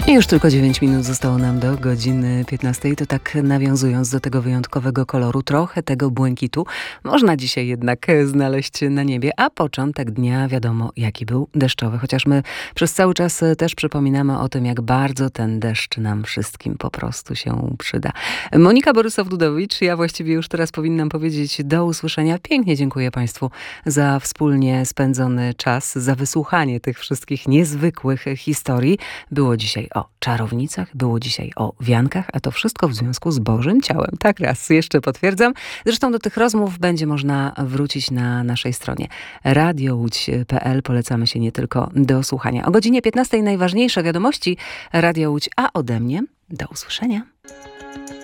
I już tylko 9 minut zostało nam do godziny 15. To tak nawiązując do tego wyjątkowego koloru, trochę tego błękitu można dzisiaj jednak znaleźć na niebie, a początek dnia wiadomo jaki był, deszczowy. Chociaż my przez cały czas też przypominamy o tym, jak bardzo ten deszcz nam wszystkim po prostu się przyda. Monika Borysow-Dudowicz, ja właściwie już teraz powinnam powiedzieć do usłyszenia. Pięknie dziękuję Państwu za wspólnie spędzony czas, za wysłuchanie tych wszystkich niezwykłych historii. Było dzisiaj o czarownicach, było dzisiaj o wiankach, a to wszystko w związku z Bożym Ciałem. Tak, raz jeszcze potwierdzam. Zresztą do tych rozmów będzie można wrócić na naszej stronie radiołódź.pl. Polecamy się nie tylko do słuchania. O godzinie 15 najważniejsze wiadomości Radia Łódź, a ode mnie do usłyszenia.